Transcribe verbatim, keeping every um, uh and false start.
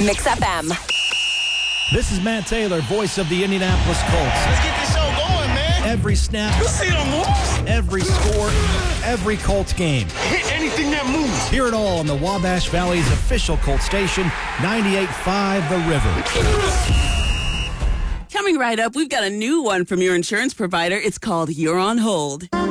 Mix F M. This is Matt Taylor, voice of the Indianapolis Colts. Let's get this show going, man. Every snap, You see them moves? every score, every Colts game. Hit anything that moves. Hear it all on the Wabash Valley's official Colts station, ninety-eight point five The River. Coming right up, we've got a new one from your insurance provider. It's called You're on Hold.